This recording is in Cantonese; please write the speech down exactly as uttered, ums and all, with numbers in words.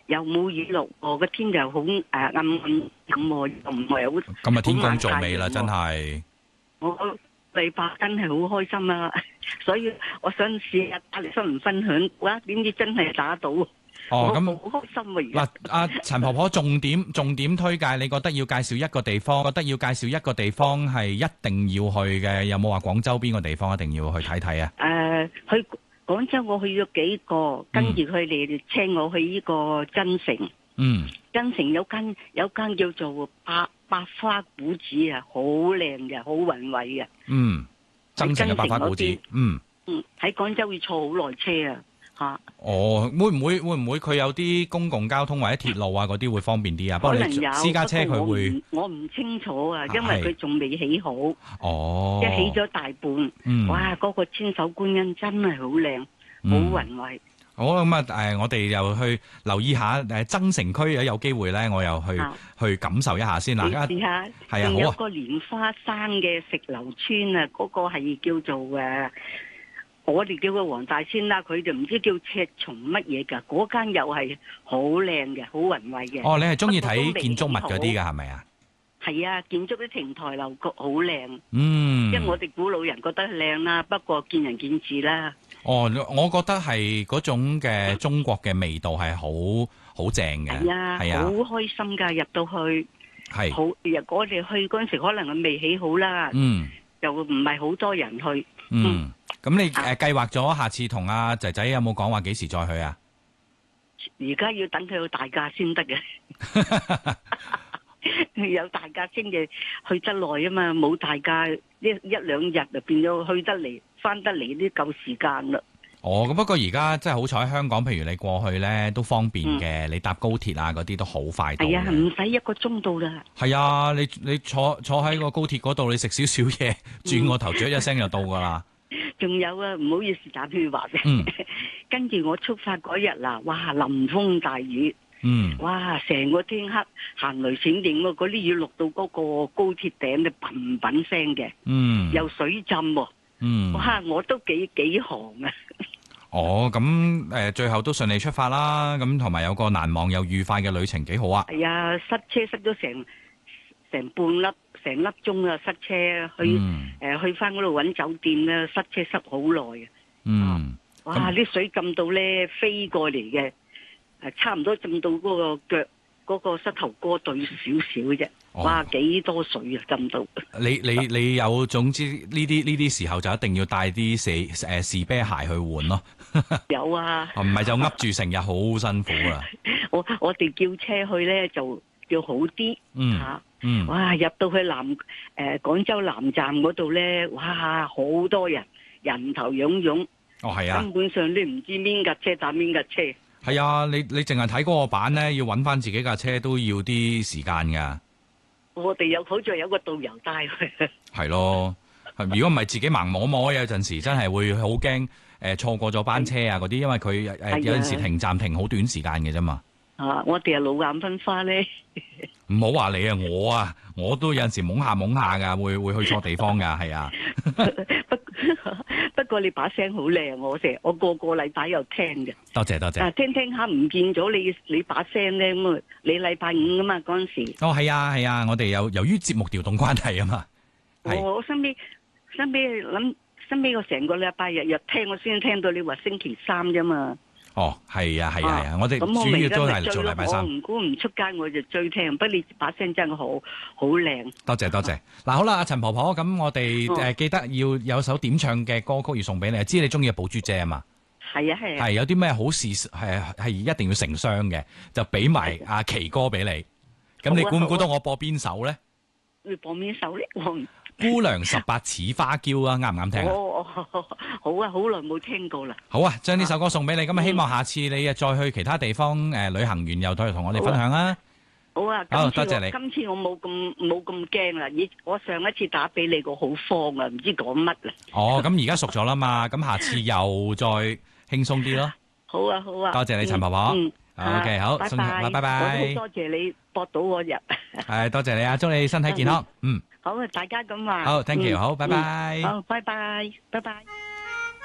又冇雨落喎，個天又好誒暗暗咁喎，又唔係好。 今日天公造美啦，真係。 我禮拜真係好開心啊！所以我想試下打嚟分唔分享，哇！點知真係打到。 哦，咁好開心啊！ 嗱，阿陳婆婆重點重點推介，你覺得要介紹一個地方，覺得要介紹一個地方係一定要去嘅，有冇話廣州邊個地方一定要去睇睇啊？ 誒，去廣州我去咗幾個，跟住佢哋請我去呢個增城。嗯，增城有間有間叫做百百花古寺啊，好靚嘅，好宏偉嘅。嗯， 增城嘅百花古寺。嗯嗯，喺廣州要坐好耐車啊。吓， 哦，會唔會會唔會佢有啲公共交通或者鐵路啊嗰啲會方便啲啊？ 可能有私家車佢會， 我唔清楚啊，因為佢仲未起好。 哦， 一起咗大半，嗯、哇！嗰、那個千手觀音真係好靚，好宏偉。 好咁啊！誒，我哋又去留意下誒增城區，有機會咧，我又去、啊、去感受一下先啦。 你試下，係啊，仲有個蓮花山嘅石樓村啊，嗰、那個係叫做誒。我哋叫佢黃大仙啦，佢就唔知叫赤松乜嘢噶，嗰間又係好靚嘅，好宏偉嘅。 哦，你係中意睇建築物嗰啲噶係咪啊？ 係啊，建築啲亭台樓閣好靚。 嗯， 因為我哋古老人覺得靚啦，不過見仁見智啦。 哦，我覺得係嗰種嘅中國嘅味道係好好正嘅。 係啊，係啊，好開心噶，入到去係好。若我哋去嗰陣時，可能佢未起好啦。嗯，又唔係好多人去。 嗯。咁你誒計劃咗下次同阿仔仔有冇講話幾時再去啊？ 而家要等佢有大假先得嘅，有大假先至去得耐啊嘛，冇大假一一兩日就變咗去得嚟翻得嚟啲夠時間啦。 哦，咁不過而家真係好彩，香港譬如你過去咧都方便嘅，嗯、你搭高鐵啊嗰啲都好快到。係啊， 唔使一個鐘到啦。係啊，你你坐坐喺個高鐵嗰度，你食少少嘢，轉個頭，咀一聲就到噶啦。 仲有啊，唔好意思打斷話嘅。嗯、跟住我出發嗰日啦，哇，淋風大雨，嗯，哇，成個天黑，行雷閃電喎，嗰啲雨落到嗰個高鐵頂咧，嘭嘭聲嘅，嗯，又水浸喎，嗯，哇，我都幾幾寒啊。 哦，咁誒、呃，最後都順利出發啦，咁同埋有個難忘又愉快嘅旅程，幾好啊。 係啊，塞車塞咗成成半粒。成粒鐘啊，塞車去誒、嗯呃、去翻嗰度揾酒店咧，塞車塞好耐啊！嗯，哇！啲、嗯、水浸到咧飛過嚟嘅，誒差唔多浸到嗰個腳嗰、嗰個膝頭哥對少少啫。哦、哇！幾多水啊，浸到！ 你你你有總之呢啲呢啲時候就一定要帶啲士誒士啤鞋去換咯。 有啊， 唔係就噏住成日好辛苦啊！ 我我哋叫車去咧就叫好啲，嗯嚇。嗯，哇！入到去南誒、呃、廣州南站嗰度咧，哇！好多人，人頭湧湧。哦，係啊，根本上你唔知邊架車打邊架車。 係啊，你你淨係睇嗰個版咧，要揾翻自己架車都要啲時間㗎。 我哋有好似有個導遊帶去。 係咯，如果唔係自己盲摸摸，有陣時真係會好驚誒錯過咗班車啊嗰啲，因為佢誒、呃、有陣時停站停好短時間嘅啫嘛。 啊！我哋係老眼昏花咧， 唔好話你啊，我啊，我都有陣時懵下懵下噶，會會去錯地方噶，係啊。 不不過你把聲好靚，我成我個個禮拜有聽嘅。 多謝多謝。 啊，聽聽下唔見咗你你把聲咧咁啊！你禮拜五啊嘛嗰陣時。 哦，係啊係啊，我哋有由於節目調動關係啊嘛。 我我身邊身邊諗身邊我成個禮拜日日聽，我先聽到你話星期三啫嘛。 哦，係啊，係啊，係啊，我哋主要都係做禮拜三。 我唔估唔出街，我就追聽。不過你把聲真係好好靚。 多謝多謝。嗱，好啦，阿陳婆婆，咁我哋誒記得要有首點唱嘅歌曲要送俾你。知你中意寶珠姐啊嘛？係啊係啊。係有啲咩好事係係一定要成雙嘅，就俾埋阿奇哥俾你。咁你估唔估到我播邊首咧？ 你播邊首咧？ 姑娘十八似花嬌啊，啱唔啱聽啊？ 哦，好啊，好耐冇聽過啦。 好啊，將呢首歌送俾你，咁啊，希望下次你啊再去其他地方誒旅行完又再同我哋分享啊。 好啊，好多謝你。今次我冇咁冇咁驚啦，以我上一次打俾你個好慌啊，唔知講乜啦。 哦，咁而家熟咗啦嘛，咁下次又再輕鬆啲咯。 好啊，好啊。 多謝你，陳婆婆。 嗯。 OK，好， 拜拜。 拜拜。 我都好多謝你駁到我入。 係，多謝你啊，祝你身體健康。嗯。 好啊，大家咁話。 好 ，thank you，好，拜拜。 好，拜拜，拜拜。